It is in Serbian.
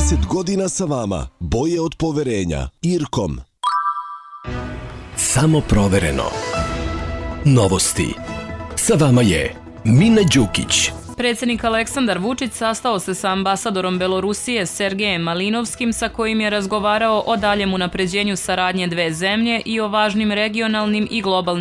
30 godina sa vama. Boje od poverenja. Irkom. Samo provereno. Novosti. Sa vama je Mina Đukić. Predsjednik Aleksandar Vučić sastao se sa ambasadorom Belorusije Sergejem Malinovskim, sa kojim je razgovarao o daljem unapređenju saradnje dve zemlje i o važnim regionalnim i globalnim